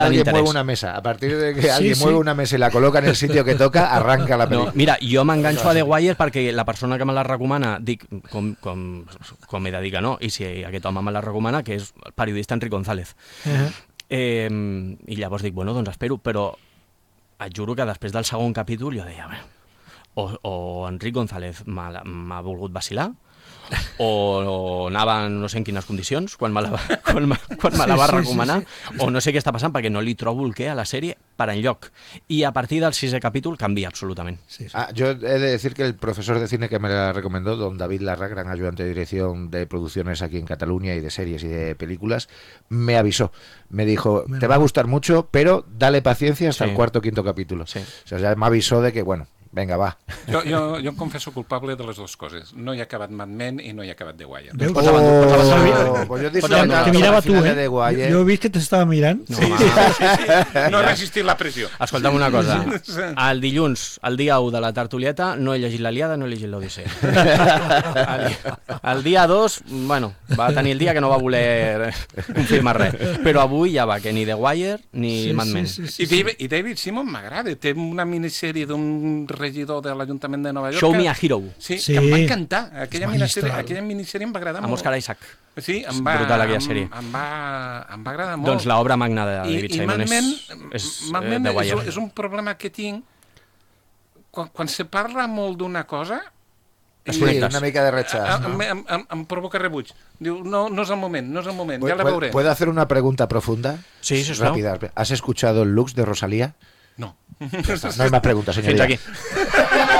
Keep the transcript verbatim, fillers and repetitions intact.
alguien mueve una mesa. A partir de que sí, alguien sí. mueve una mesa i la col·loca en el sitio que toca, arranca la pel·lícula. No, mira, jo m'enganxo a The Wire perquè la persona que me la recomana, dic, com, com, com he de dir que no, i si aquest home me la recomana, que és el periodista Enric González. Uh-huh. eh, I llavors dic, bueno, doncs espero, però et juro que després del segon capítol jo deia, bé, o, o Enric González m'ha volgut vacilar, o, o anava no sé en quines condicions quan me la, quan me, quan me la va recomanar, sí, sí, sí. o no sé què està passant perquè no li trobo el què a la sèrie per enlloc. Y a partir del sisè capítol canvia absolutament. Sí, sí. Ah, yo he de decir que el profesor de cine que me la recomendó, don David Larra, gran ayudante de dirección de producciones aquí en Cataluña y de series y de películas, me avisó. Me dijo, te va a gustar mucho, pero dale paciencia hasta sí. el cuarto o quinto capítulo. Sí. O sea, ya me avisó de que, bueno, venga, va. Jo, jo, jo em confesso culpable de les dues coses. No hi ha acabat Mad Men i no hi ha acabat The Wire. Oh, pots abandonar, pots abandonar. Oh, pues jo disfrutava te mirava tu, eh? Jo he vist que t'estava mirant. No, sí, sí, sí, sí. No he resistit la pressió. Escolta'm una cosa. El dilluns, el dia u de la Tertulieta, no he llegit l'Iliada, no he llegit l'Odissea. El, el dia dos, bueno, va tenir el dia que no va voler confirmar res. Però avui ja va, que ni The Wire ni sí, Mad Men. Sí, sí, sí, sí. I, David, I David Simon m'agrada. Té una minissèrie d'un regidor de l'Ajuntament de Nova York. Show Me a Hero. Sí, sí, que em va encantar. Aquella minissèrie, aquella minissèrie em va agradar molt. Amb Oscar Isaac. Sí, em va, brutal aquella sèrie. Em, em, va, em va agradar molt. Doncs l'obra magna de David I, Simon i és, és, Mad eh, Men The Wire. És, és un problema que tinc quan, quan se parla molt d'una cosa sí, una mica de rechaç, ¿no? em, em, em provoca rebuig. Diu, no, no és el moment, no és el moment, ja la veuré. ¿Puedo hacer una pregunta profunda? Sí, sí, rápida. ¿Has escuchado el Lux de Rosalía? No. No hay más preguntas, señoría. Fins aquí.